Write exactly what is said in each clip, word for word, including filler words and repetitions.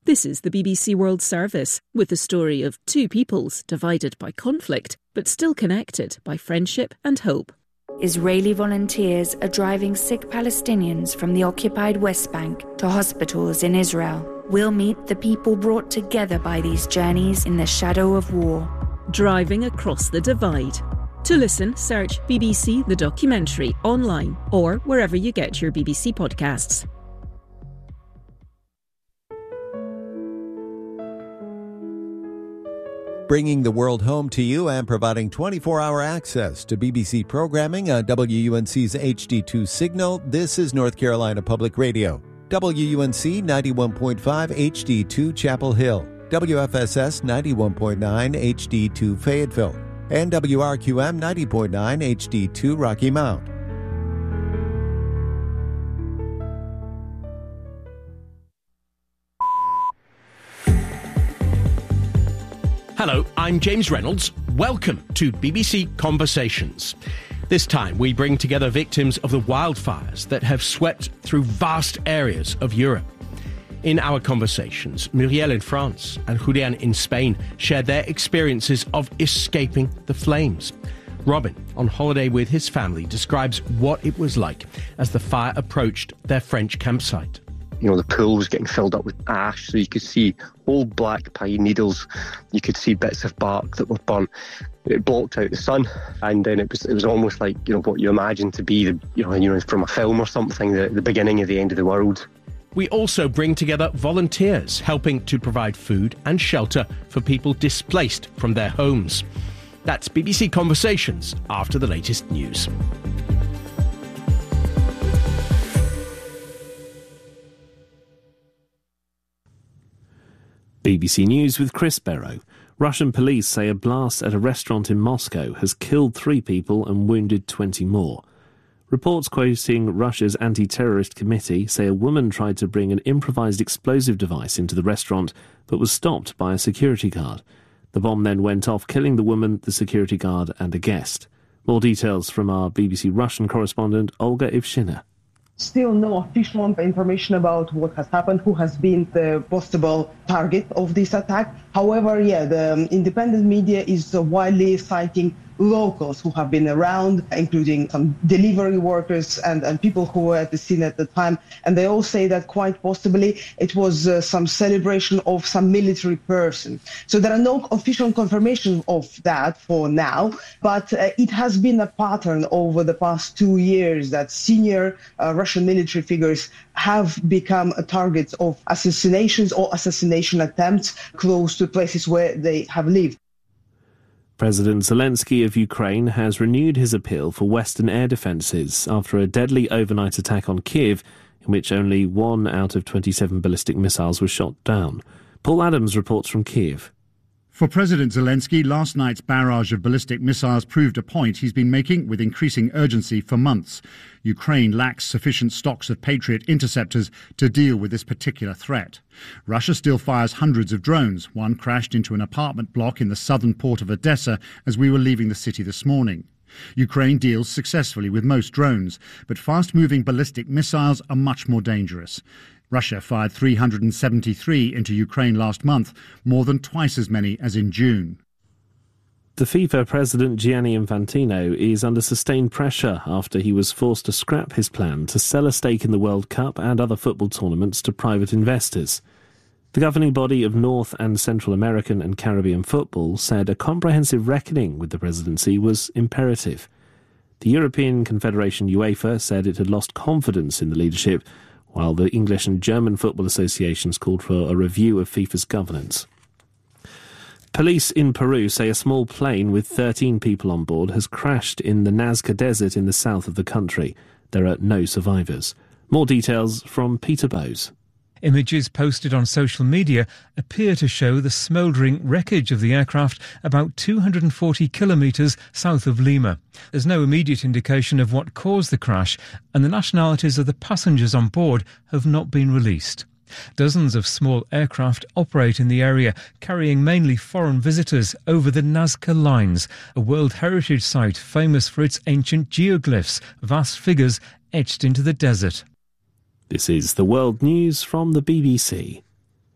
This is the B B C World Service, with the story of two peoples divided by conflict, but still connected by friendship and hope. Israeli volunteers are driving sick Palestinians from the occupied West Bank to hospitals in Israel. We'll meet the people brought together by these journeys in the shadow of war. Driving across the divide. To listen, search B B C The Documentary online or wherever you get your B B C podcasts. Bringing the world home to you and providing twenty-four hour access to B B C programming on W U N C's H D two signal, this is North Carolina Public Radio. W U N C ninety-one point five H D two Chapel Hill, W F S S ninety-one point nine H D two Fayetteville, and W R Q M ninety point nine H D two Rocky Mount. Hello, I'm James Reynolds. Welcome to B B C Conversations. This time we bring together victims of the wildfires that have swept through vast areas of Europe. In our conversations, Muriel in France and Julian in Spain share their experiences of escaping the flames. Robin, on holiday with his family, describes what it was like as the fire approached their French campsite. You know, the pool was getting filled up with ash, so you could see old black pine needles. You could see bits of bark that were burnt. It blocked out the sun, and then it was it was almost like, you know, what you imagine to be the you know you know from a film or something, the, the beginning of the end of the world. We also bring together volunteers helping to provide food and shelter for people displaced from their homes. That's B B C Conversations after the latest news. B B C News with Chris Barrow. Russian police say a blast at a restaurant in Moscow has killed three people and wounded twenty more. Reports quoting Russia's anti-terrorist committee say a woman tried to bring an improvised explosive device into the restaurant but was stopped by a security guard. The bomb then went off, killing the woman, the security guard and a guest. More details from our B B C Russian correspondent Olga Ivshina. Still no official information about what has happened, who has been the possible target of this attack. However, yeah, the independent media is widely citing locals who have been around, including some delivery workers and, and people who were at the scene at the time. And they all say that quite possibly it was uh, some celebration of some military person. So there are no official confirmation of that for now, but uh, it has been a pattern over the past two years that senior uh, Russian military figures have become targets of assassinations or assassination attempts close to places where they have lived. President Zelensky of Ukraine has renewed his appeal for Western air defences after a deadly overnight attack on Kyiv, in which only one out of twenty-seven ballistic missiles was shot down. Paul Adams reports from Kyiv. For President Zelensky, last night's barrage of ballistic missiles proved a point he's been making with increasing urgency for months. Ukraine lacks sufficient stocks of Patriot interceptors to deal with this particular threat. Russia still fires hundreds of drones. One crashed into an apartment block in the southern port of Odessa as we were leaving the city this morning. Ukraine deals successfully with most drones, but fast-moving ballistic missiles are much more dangerous. Russia fired three hundred seventy-three into Ukraine last month, more than twice as many as in June. The FIFA president Gianni Infantino is under sustained pressure after he was forced to scrap his plan to sell a stake in the World Cup and other football tournaments to private investors. The governing body of North and Central American and Caribbean football said a comprehensive reckoning with the presidency was imperative. The European Confederation UEFA said it had lost confidence in the leadership, while the English and German football associations called for a review of FIFA's governance. Police in Peru say a small plane with thirteen people on board has crashed in the Nazca Desert in the south of the country. There are no survivors. More details from Peter Bowes. Images posted on social media appear to show the smouldering wreckage of the aircraft about two hundred forty kilometres south of Lima. There's no immediate indication of what caused the crash, and the nationalities of the passengers on board have not been released. Dozens of small aircraft operate in the area, carrying mainly foreign visitors over the Nazca Lines, a World Heritage Site famous for its ancient geoglyphs, vast figures etched into the desert. This is the World News from the B B C.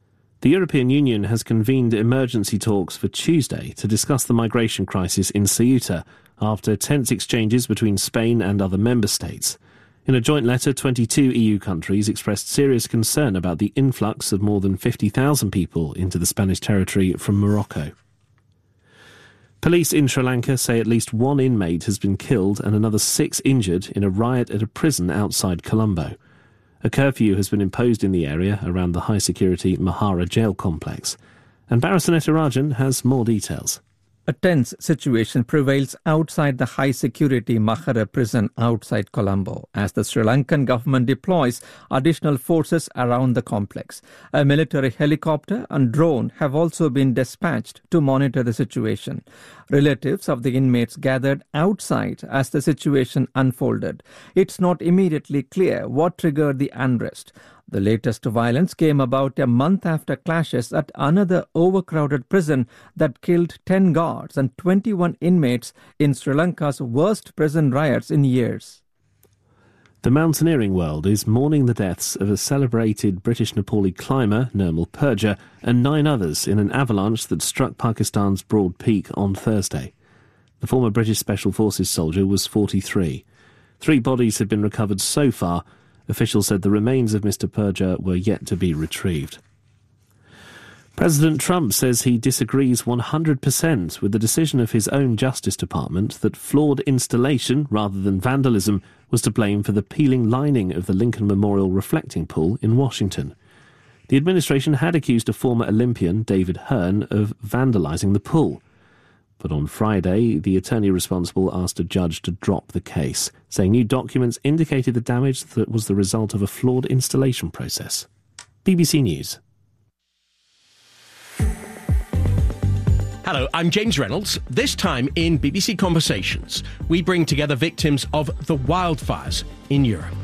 The European Union has convened emergency talks for Tuesday to discuss the migration crisis in Ceuta after tense exchanges between Spain and other member states. In a joint letter, twenty-two E U countries expressed serious concern about the influx of more than fifty thousand people into the Spanish territory from Morocco. Police in Sri Lanka say at least one inmate has been killed and another six injured in a riot at a prison outside Colombo. A curfew has been imposed in the area around the high-security Mahara jail complex. And Barasaneta Rajan has more details. A tense situation prevails outside the high-security Mahara prison outside Colombo as the Sri Lankan government deploys additional forces around the complex. A military helicopter and drone have also been dispatched to monitor the situation. Relatives of the inmates gathered outside as the situation unfolded. It's not immediately clear what triggered the unrest. The latest violence came about a month after clashes at another overcrowded prison that killed ten guards and twenty-one inmates in Sri Lanka's worst prison riots in years. The mountaineering world is mourning the deaths of a celebrated British Nepali climber, Nirmal Purja, and nine others in an avalanche that struck Pakistan's Broad Peak on Thursday. The former British Special Forces soldier was forty-three. Three bodies have been recovered so far. Officials said the remains of Mister Purja were yet to be retrieved. President Trump says he disagrees one hundred percent with the decision of his own Justice Department that flawed installation rather than vandalism was to blame for the peeling lining of the Lincoln Memorial reflecting pool in Washington. The administration had accused a former Olympian, David Hearn, of vandalizing the pool. But on Friday, the attorney responsible asked a judge to drop the case, saying new documents indicated the damage that was the result of a flawed installation process. B B C News. Hello, I'm James Reynolds. This time in B B C Conversations, we bring together victims of the wildfires in Europe.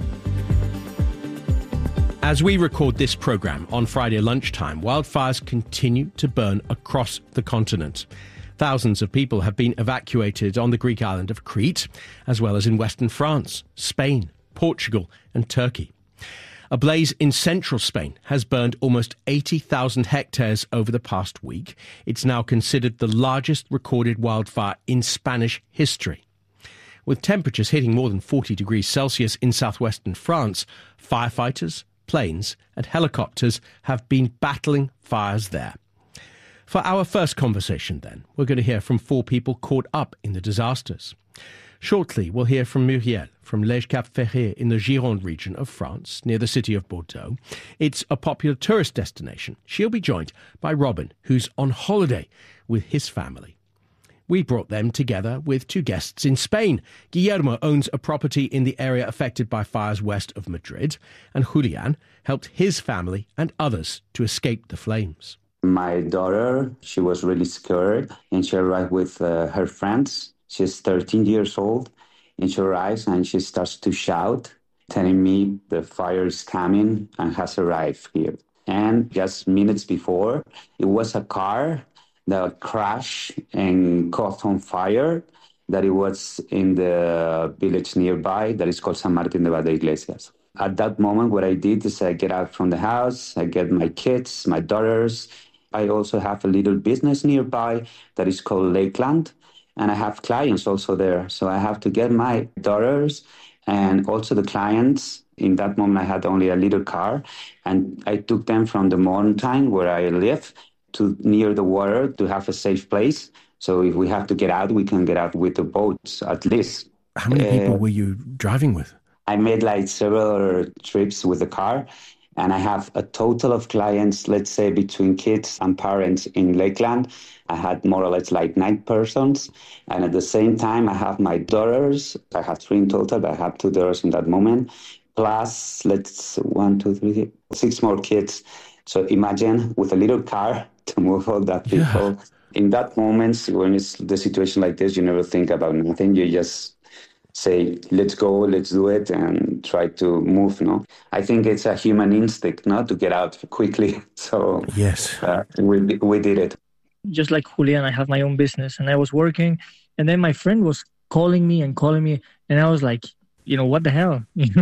As we record this programme on Friday lunchtime, wildfires continue to burn across the continent. Thousands of people have been evacuated on the Greek island of Crete, as well as in western France, Spain, Portugal and Turkey. A blaze in central Spain has burned almost eighty thousand hectares over the past week. It's now considered the largest recorded wildfire in Spanish history. With temperatures hitting more than forty degrees Celsius in southwestern France, firefighters, planes and helicopters have been battling fires there. For our first conversation, then, we're going to hear from four people caught up in the disasters. Shortly, we'll hear from Muriel from Les Cap-Ferrés in the Gironde region of France, near the city of Bordeaux. It's a popular tourist destination. She'll be joined by Robin, who's on holiday with his family. We brought them together with two guests in Spain. Guillermo owns a property in the area affected by fires west of Madrid, and Julian helped his family and others to escape the flames. My daughter, she was really scared, and she arrived with uh, her friends. She's thirteen years old, and she arrives and she starts to shout, telling me the fire is coming and has arrived here. And just minutes before, it was a car that crashed and caught on fire, that it was in the village nearby that is called San Martín de Valdeiglesias. At that moment, what I did is I get out from the house, I get my kids, my daughters. I also have a little business nearby that is called Lakeland, and I have clients also there. So I have to get my daughters and also the clients. In that moment, I had only a little car, and I took them from the mountain where I live to near the water to have a safe place. So if we have to get out, we can get out with the boats at least. How many people uh, were you driving with? I made like several trips with the car. And I have a total of clients, let's say between kids and parents in Lakeland. I had more or less like nine persons. And at the same time, I have my daughters. I have three in total, but I have two daughters in that moment. Plus, let's one, two, three, six more kids. So imagine with a little car to move all that people. Yeah. In that moment, when it's the situation like this, you never think about nothing. You just say, let's go, let's do it, and try to move, no? I think it's a human instinct, no, to get out quickly. So yes, uh, we we did it. Just like Julian, I have my own business, and I was working, and then my friend was calling me and calling me, and I was like, you know, what the hell?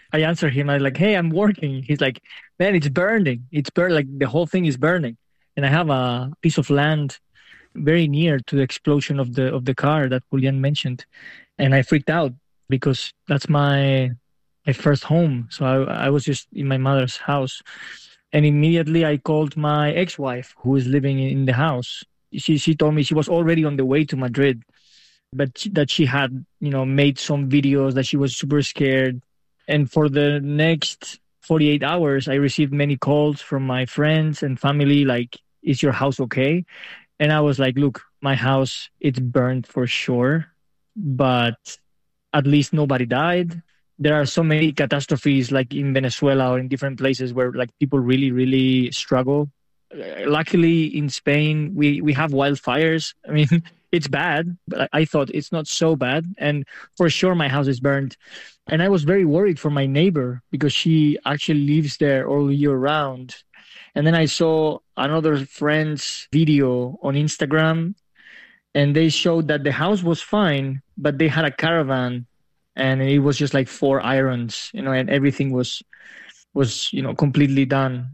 I answer him, I'm like, hey, I'm working. He's like, man, it's burning. It's burning. Like the whole thing is burning. And I have a piece of land very near to the explosion of the of the car that Julian mentioned. And I freaked out because that's my my first home. So I, I was just in my mother's house. And immediately I called my ex-wife who is living in the house. She she told me she was already on the way to Madrid, but she, that she had, you know, made some videos, that she was super scared. And for the next forty-eight hours, I received many calls from my friends and family, like, is your house okay? And I was like, look, my house, it's burned for sure, but at least nobody died. There are so many catastrophes like in Venezuela or in different places where like people really, really struggle. Uh, luckily in Spain, we, we have wildfires. I mean, it's bad, but I thought it's not so bad. And for sure, my house is burned. And I was very worried for my neighbor because she actually lives there all year round. And then I saw another friend's video on Instagram, and they showed that the house was fine, but they had a caravan, and it was just like four irons, you know, and everything was, was, you know, completely done.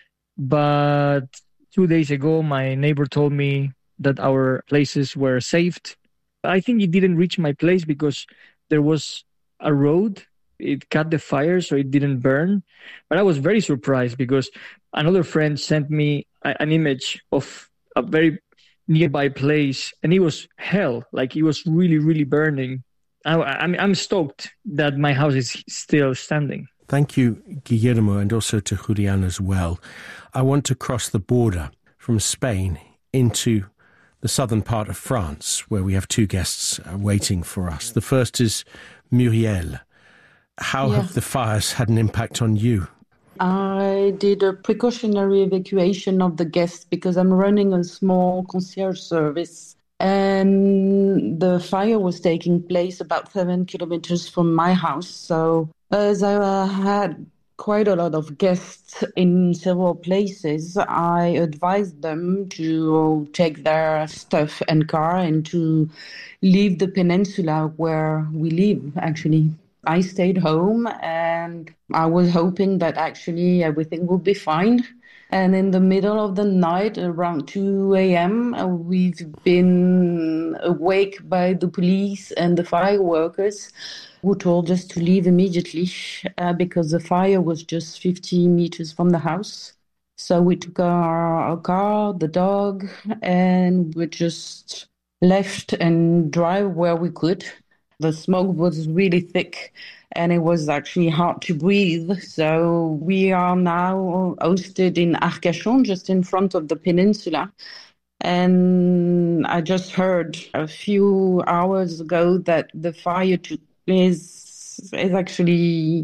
But two days ago, my neighbor told me that our places were saved. I think it didn't reach my place because there was a road. It cut the fire, so it didn't burn. But I was very surprised because another friend sent me a, an image of a very nearby place, and it was hell. Like, it was really, really burning. I, I'm, I'm stoked that my house is still standing. Thank you, Guillermo, and also to Julian as well. I want to cross the border from Spain into the southern part of France, where we have two guests waiting for us. The first is Muriel. How yeah. have the fires had an impact on you? I did a precautionary evacuation of the guests because I'm running a small concierge service. And the fire was taking place about seven kilometers from my house. So as I uh, had quite a lot of guests in several places, I advised them to take their stuff and car and to leave the peninsula where we live, actually. I stayed home and I was hoping that actually everything would be fine. And in the middle of the night, around two a.m., we've been awake by the police and the fire workers who told us to leave immediately uh, because the fire was just fifty meters from the house. So we took our, our car, the dog, and we just left and drive where we could. The smoke was really thick and it was actually hard to breathe. So we are now hosted in Arcachon, just in front of the peninsula. And I just heard a few hours ago that the fire took place is actually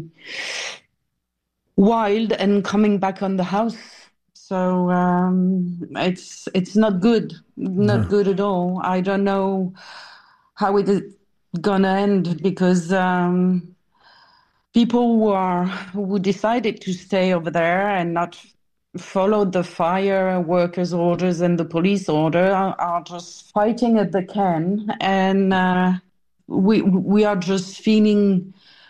wild and coming back on the house. So um, it's it's not good, not no. good at all. I don't know how it is gonna end because um, people who are who decided to stay over there and not follow the fire workers' orders and the police order are, are just fighting at the can, and uh, we we are just feeling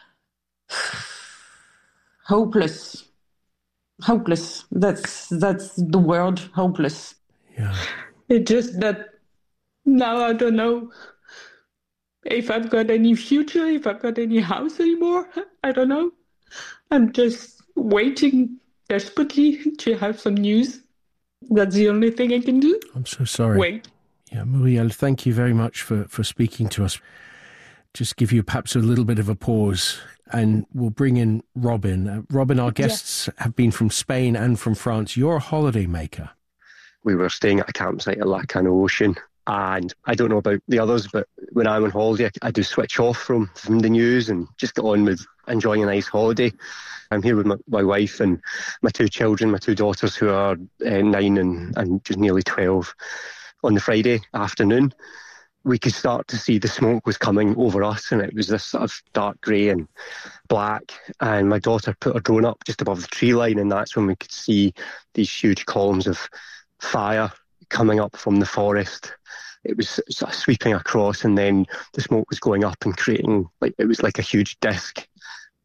hopeless. Hopeless. That's that's the word, hopeless. Yeah. It's just that now I don't know if I've got any future, if I've got any house anymore. I don't know. I'm just waiting desperately to have some news. That's the only thing I can do. I'm so sorry. Wait. Yeah, Muriel, thank you very much for, for speaking to us. Just give you perhaps a little bit of a pause and we'll bring in Robin. Uh, Robin, our guests yeah. have been from Spain and from France. You're a holiday maker. We were staying at a campsite at Lacano Ocean. And I don't know about the others, but when I'm on holiday, I do switch off from, from the news and just get on with enjoying a nice holiday. I'm here with my, my wife and my two children, my two daughters who are uh, nine and, and just nearly twelve. On the Friday afternoon, we could start to see the smoke was coming over us, and it was this sort of dark grey and black. And my daughter put her drone up just above the tree line, and that's when we could see these huge columns of fire coming up from the forest. It was sort of sweeping across, and then the smoke was going up and creating, like, it was like a huge disc.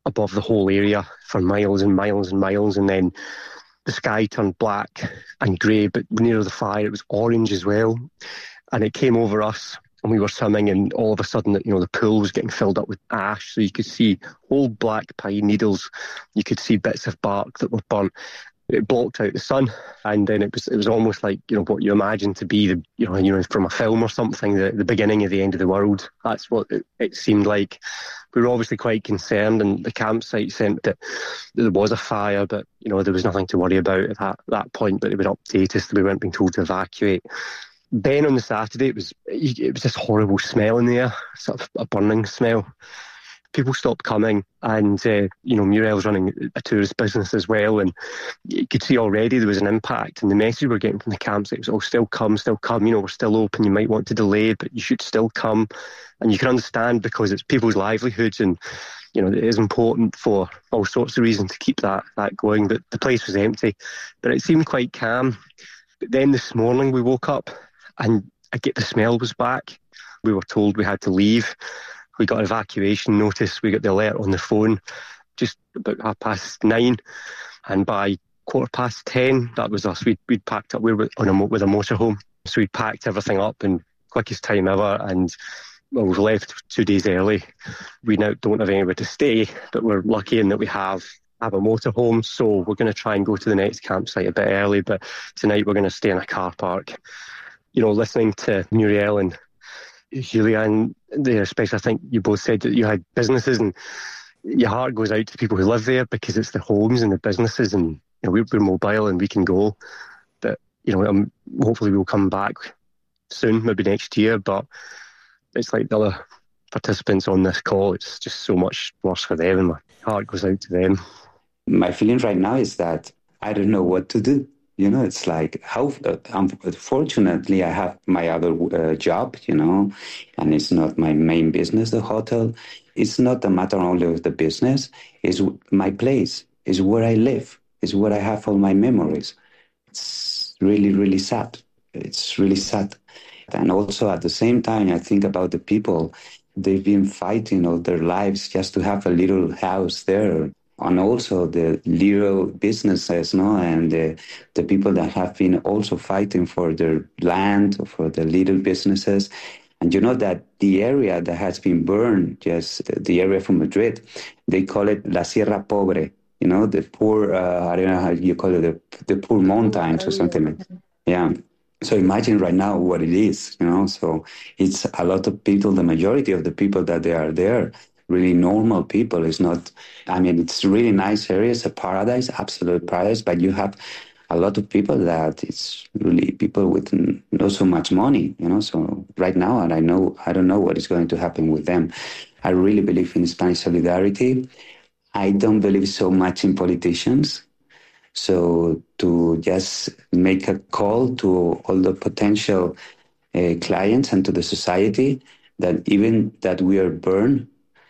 above the whole area for miles and miles and miles, and then the sky turned black and grey, but near the fire it was orange as well, and it came over us. And we were swimming, and all of a sudden, you know, the pool was getting filled up with ash. So you could see whole black pine needles. You could see bits of bark that were burnt. It blocked out the sun, and then it was it was almost like, you know, what you imagine to be the you know you know from a film or something, the, the beginning of the end of the world. That's what it, it seemed like. We were obviously quite concerned, and the campsite sent that there was a fire, but you know there was nothing to worry about at that, that point. But they would update us that we weren't being told to evacuate. Then on the Saturday, it was it was this horrible smell in the air, sort of a burning smell. People stopped coming, and uh, you know Muriel's running a tourist business as well, and you could see already there was an impact. And the message we're getting from the campsite was, "Oh, still come, still come. You know, we're still open. You might want to delay, but you should still come." And you can understand, because it's people's livelihoods, and you know it is important for all sorts of reasons to keep that that going. But the place was empty, but it seemed quite calm. But then this morning we woke up, and I get the smell was back. We were told we had to leave. We got evacuation notice. We got the alert on the phone just about half past nine. And by quarter past ten, that was us. We'd, we'd packed up. We were on a, with a motorhome. So we'd packed everything up in quickest time ever. And well, we left two days early. We now don't have anywhere to stay, but we're lucky in that we have have a motorhome. So we're going to try and go to the next campsite a bit early. But tonight we're going to stay in a car park. You know, listening to Muriel and Julian there, especially, I think you both said that you had businesses, and your heart goes out to people who live there, because it's the homes and the businesses, and you know, we're, we're mobile and we can go. But you know, um, hopefully we'll come back soon, maybe next year. But it's like the other participants on this call, it's just so much worse for them, and my heart goes out to them. My feeling right now is that I don't know what to do. You know, it's like, how, uh, unfortunately, I have my other uh, job, you know, and it's not my main business, the hotel. It's not a matter only of the business. It's my place. It's where I live. It's where I have all my memories. It's really, really sad. It's really sad. And also at the same time, I think about the people. They've been fighting all their lives just to have a little house there. And also the little businesses, no, and the, the people that have been also fighting for their land, for the little businesses. And you know that the area that has been burned, just the area from Madrid, they call it La Sierra Pobre, you know, the poor, uh, I don't know how you call it, the, the poor mountains or something like that. Yeah. So imagine right now what it is, you know, so it's a lot of people, the majority of the people that they are there, really normal people. It's not, I mean, it's a really nice area. It's a paradise, absolute paradise, but you have a lot of people that it's really people with not so much money, you know. So right now, and I know, I don't know what is going to happen with them. I really believe in Spanish solidarity. I don't believe so much in politicians. So to just make a call to all the potential uh, clients and to the society that even that we are burned,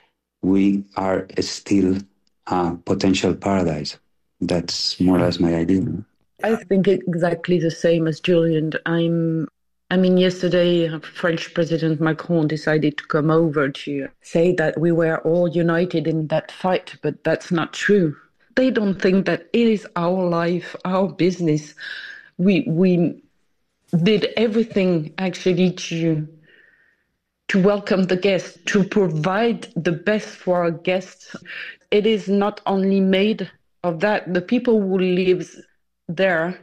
we are still a potential paradise. That's more or less my idea. I think exactly the same as Julian. I'm, I mean, yesterday, French President Macron decided to come over to say that we were all united in that fight, but that's not true. They don't think that it is our life, our business. We we did everything actually to to welcome the guests, to provide the best for our guests. It is not only made of that. The people who live there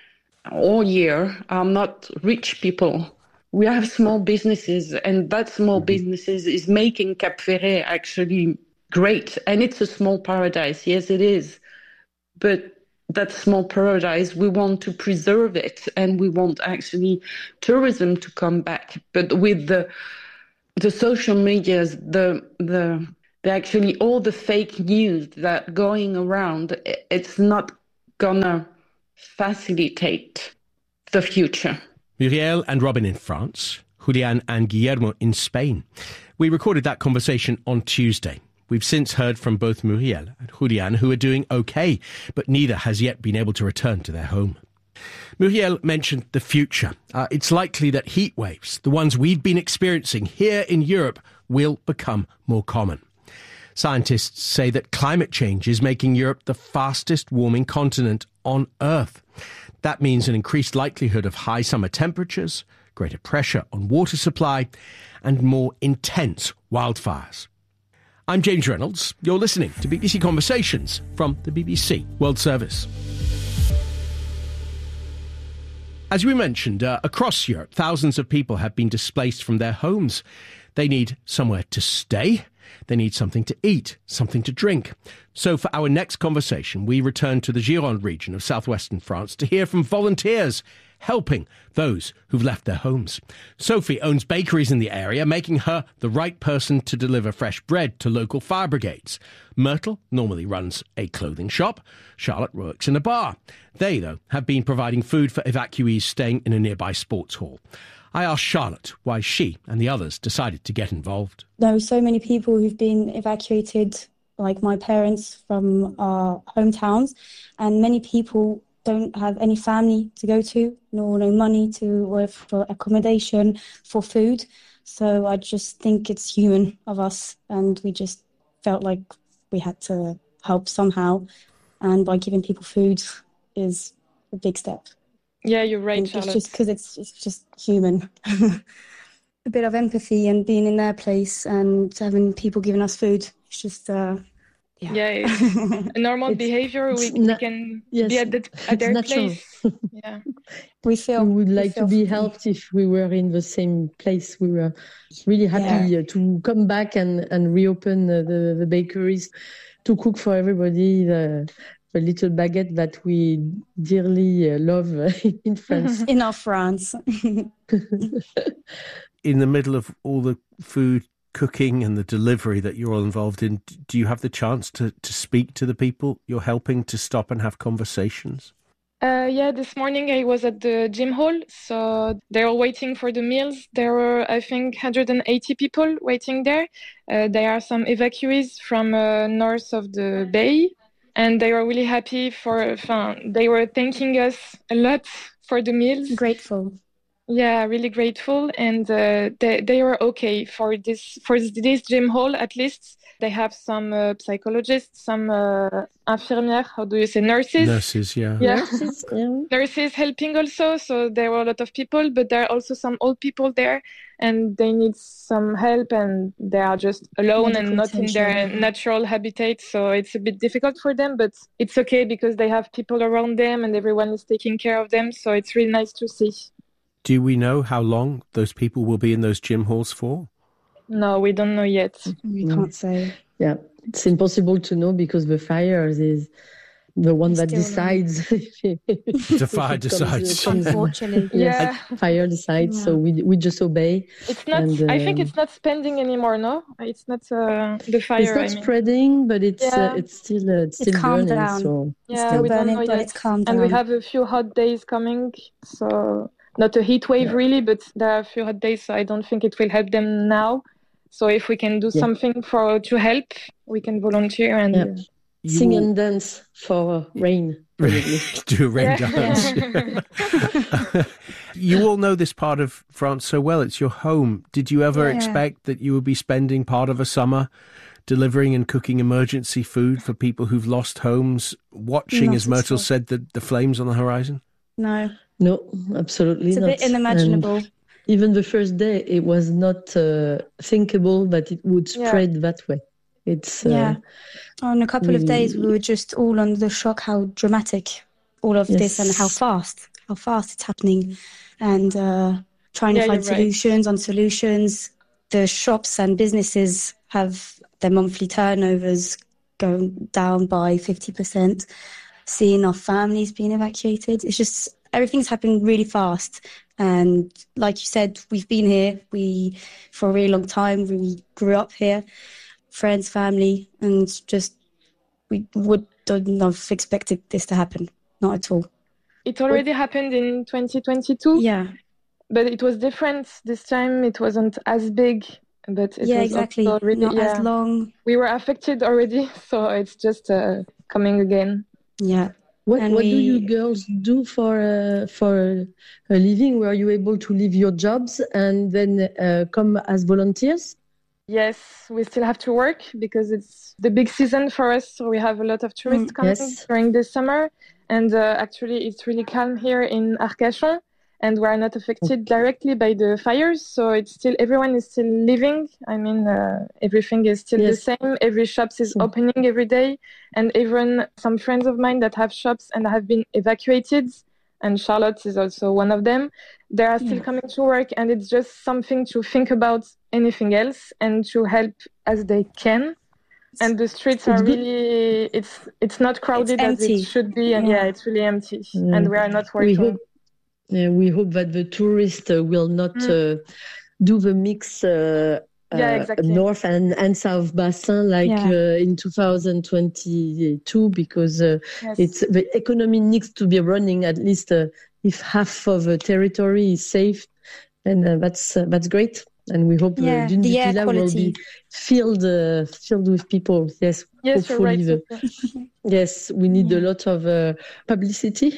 all year are not rich people. We have small businesses, and that small businesses is making Cap Ferret actually great. And it's a small paradise. Yes, it is. But that small paradise, we want to preserve it, and we want actually tourism to come back. But with the the social medias, the the, the actually all the fake news that going around, it's not gonna facilitate the future. Muriel and Robin in France, Julian and Guillermo in Spain. We recorded that conversation on Tuesday. We've since heard from both Muriel and Julian, who are doing okay, but neither has yet been able to return to their home. Muriel mentioned the future. Uh, it's likely that heat waves, the ones we've been experiencing here in Europe, will become more common. Scientists say that climate change is making Europe the fastest warming continent on Earth. That means an increased likelihood of high summer temperatures, greater pressure on water supply, and more intense wildfires. I'm James Reynolds. You're listening to B B C Conversations from the B B C World Service. As we mentioned, uh, across Europe, thousands of people have been displaced from their homes. They need somewhere to stay. They need something to eat, something to drink. So for our next conversation, we return to the Gironde region of southwestern France to hear from volunteers helping those who've left their homes. Sophie owns bakeries in the area, making her the right person to deliver fresh bread to local fire brigades. Myrtle normally runs a clothing shop. Charlotte works in a bar. They, though, have been providing food for evacuees staying in a nearby sports hall. I asked Charlotte why she and the others decided to get involved. There are so many people who've been evacuated, like my parents, from our hometowns, and many people don't have any family to go to, nor no money to or for accommodation, for food. So I just think it's human of us, and we just felt like we had to help somehow, and by giving people food is a big step. Yeah, you're right, and Charlotte. It's just because it's, it's just human. A bit of empathy and being in their place and having people giving us food. It's just, uh, yeah. Yeah, it's a normal behavior. We, we can yes, be at, the, at their natural. place. Yeah, we feel we would like feel to be free. helped if we were in the same place. We were really happy Yeah. uh, to come back and, and reopen uh, the, the bakeries to cook for everybody the, the little baguette that we dearly uh, love uh, in France. In our France. In the middle of all the food cooking and the delivery that you're all involved in, do you have the chance to, to speak to the people you're helping, to stop and have conversations? uh, yeah. This morning I was at the gym hall, so they're all waiting for the meals. There were, I think, one hundred eighty people waiting there. Uh, there are some evacuees from uh, north of the bay, and they were really happy for. Uh, they were thanking us a lot for the meals. Grateful. Yeah, really grateful, and uh, they they were okay for this for this gym hall. At least they have some uh, psychologists, some uh, infirmières. How do you say nurses? Nurses, yeah. Yeah, Nurses, yeah. nurses helping also. So there were a lot of people, but there are also some old people there, and they need some help, and they are just alone Medical and not in their attention. natural habitat. So it's a bit difficult for them, but it's okay because they have people around them, and everyone is taking care of them. So it's really nice to see. Do we know how long those people will be in those gym halls for? No, we don't know yet. We Mm. can't say. Yeah, it's impossible to know because the fires is the one that Still decides. The fire decides. Unfortunately. Yeah. Fire decides, so we we just obey. It's not. And, I think um, it's not spending anymore. No, it's not uh, the fire. It's not I mean. spreading, but it's Yeah. uh, it's still uh, it's It's still calmed burning. down. So Yeah, still we don't burning, know but yet. it's calmed And we down. have a few hot days coming, so not a heat wave Yeah. really, but there are a few hot days. So I don't think it will help them now. So if we can do Yeah. something for to help, we can volunteer and. Yeah. uh, You sing all- and dance for rain. probably. Do a rain Yeah. dance. You all know this part of France so well. It's your home. Did you ever Yeah. expect that you would be spending part of a summer delivering and cooking emergency food for people who've lost homes, watching, Not as at Myrtle all. said, the, the flames on the horizon? No, No, absolutely it's a not. bit unimaginable. And even the first day, it was not uh, thinkable that it would Yeah. spread that way. It's uh, Yeah. On a couple of we- days, we were just all under the shock how dramatic all of this Yes. and how fast, how fast it's happening, and uh, trying Yeah, to find you're right. solutions on solutions. The shops and businesses have their monthly turnovers going down by fifty percent. Seeing our families being evacuated, it's just everything's happening really fast. And like you said, we've been here we for a really long time. We grew up here, friends, family, and it's just we wouldn't have expected this to happen. Not at all. It already happened in twenty twenty-two. Yeah. But it was different this time. It wasn't as big, but it Yeah, was exactly. also really, Not yeah. as long. We were affected already, so it's just uh, coming again. Yeah. What And what do we- you girls do for uh, for a living? Were you able to leave your jobs and then uh, come as volunteers? Yes, we still have to work because it's the big season for us. So we have a lot of tourists mm, coming yes. during the summer. And uh, actually, it's really calm here in Arcachon. And we are not affected directly by the fires. So it's still, everyone is still living. I mean, uh, everything is still yes. the same. Every shop is opening every day. And even some friends of mine that have shops and have been evacuated, and Charlotte is also one of them, they are still yeah. coming to work. And it's just something to think about anything else and to help as they can. And the streets are really, it's it's not crowded as it should be. And yeah, yeah it's really empty. Yeah. And we are not working. We hope, yeah, we hope that the tourists uh, will not mm. uh, do the mix uh, yeah, exactly. uh, north and, and south bassin like yeah. uh, in two thousand twenty-two, because uh, yes. it's the economy needs to be running at least uh, if half of the territory is safe. And uh, that's uh, that's great. And we hope yeah, the Dune du Pilat will be filled, uh, filled with people. Yes, yes, hopefully. You're right. The, yes, we need yeah. a lot of uh, publicity,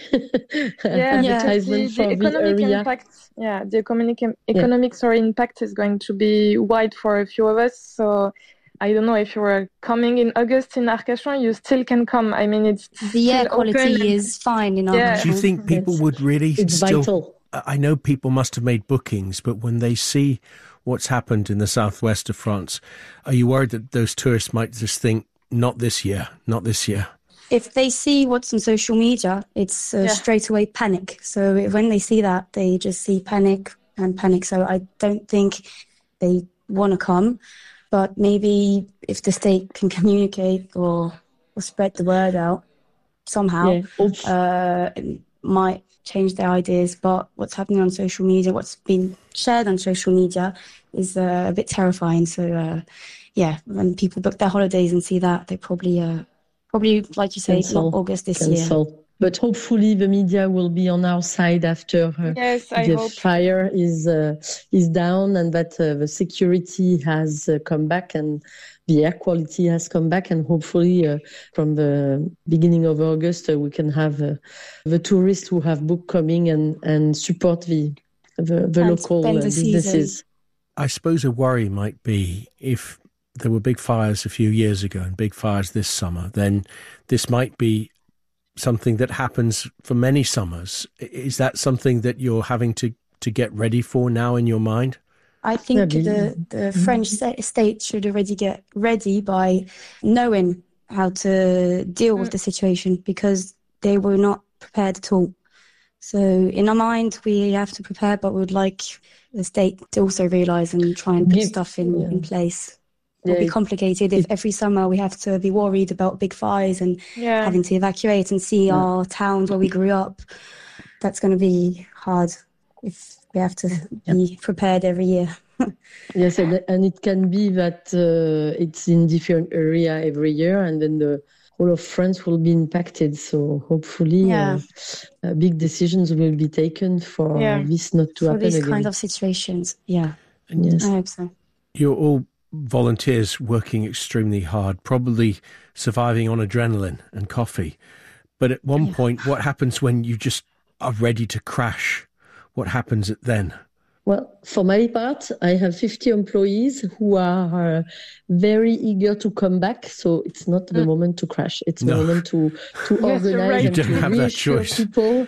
yeah, advertisement the, for the economic the area. Impact, yeah, the economic economic yeah. sorry, impact is going to be wide for a few of us. So I don't know if you were coming in August in Arcachon, you still can come. I mean, it's the air quality is fine in Arcachon. Yeah. Do you think people yes. would really it's still? Vital. I know people must have made bookings, but when they see what's happened in the southwest of France, are you worried that those tourists might just think, not this year, not this year? If they see what's on social media, it's uh, yeah. straight away panic. So when they see that, they just see panic and panic. So I don't think they want to come. But maybe if the state can communicate or, or spread the word out somehow, yeah. uh, it might change their ideas. But what's happening on social media, what's been shared on social media is uh, a bit terrifying. So uh, yeah, when people book their holidays and see that, they probably uh, probably like you say, Cancel. not August this Cancel. year. But hopefully the media will be on our side after uh, yes, I the hope. fire is uh, is down, and that uh, the security has uh, come back and the air quality has come back, and hopefully uh, from the beginning of August uh, we can have uh, the tourists who have booked coming and, and support the the, the local uh, businesses. I suppose a worry might be if there were big fires a few years ago and big fires this summer, then this might be something that happens for many summers. Is that something that you're having to, to get ready for now in your mind? I think the, the French state should already get ready by knowing how to deal with the situation, because they were not prepared at all. So in our mind, we have to prepare, but we would like the state to also realise and try and put Give, stuff in, yeah. in place. It will yeah. be complicated if every summer we have to be worried about big fires and yeah. having to evacuate and see yeah. our towns where we grew up. That's going to be hard if we have to yeah. be prepared every year. Yes, and, and it can be that uh, it's in different area every year, and then the whole of France will be impacted. So hopefully yeah. uh, uh, big decisions will be taken for yeah. this not to for happen these again. kind of situations. Yeah, and yes. I hope so. You're all volunteers working extremely hard, probably surviving on adrenaline and coffee. But at one yeah. point, what happens when you just are ready to crash? What happens then? Well, for my part, I have fifty employees who are uh, very eager to come back. So it's not the mm. moment to crash. It's no. the moment to, to yes, organize right. and you to don't have reassure that choice. people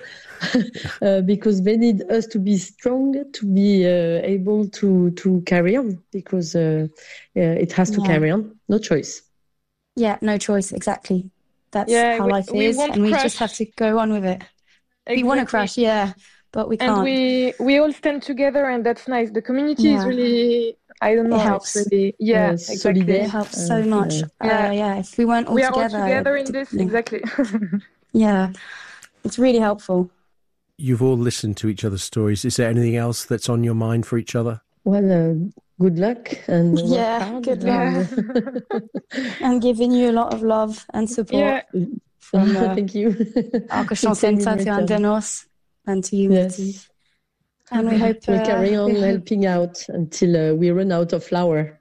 uh, because they need us to be strong, to be uh, able to, to carry on, because uh, uh, it has to yeah. carry on. No choice. Yeah, no choice. Exactly. That's yeah, how we, life we is. And we crash. just have to go on with it. Exactly. We want to crash, yeah. But we can't. And we we all stand together, and that's nice. The community yeah. is really, I don't know, it helps. It's really, yeah, yes, exactly. It helps so uh, much. Yeah. Uh, yeah, if we weren't all we together. We are all together in to, this, yeah. exactly. Yeah, it's really helpful. You've all listened to each other's stories. Is there anything else that's on your mind for each other? Well, uh, good luck. And yeah, hard. good luck. And giving you a lot of love and support. Yeah. From, uh, Thank you. Arcachon Centre to Andenos and to you, yes. Matty. And we hope we'll uh, carry on we helping hope... out until uh, we run out of flour.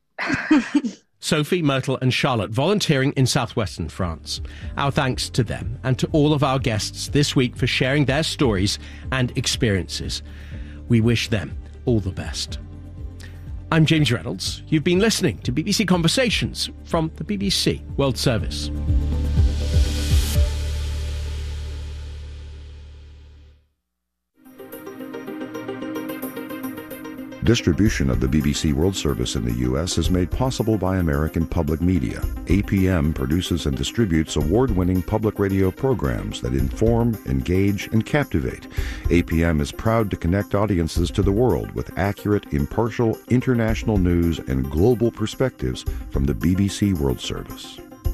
Sophie, Myrtle and Charlotte volunteering in southwestern France. Our thanks to them and to all of our guests this week for sharing their stories and experiences. We wish them all the best. I'm James Reynolds. You've been listening to B B C Conversations from the B B C World Service. Distribution of the B B C World Service in the U S is made possible by American Public Media. A P M produces and distributes award-winning public radio programs that inform, engage, and captivate. A P M is proud to connect audiences to the world with accurate, impartial, international news and global perspectives from the B B C World Service.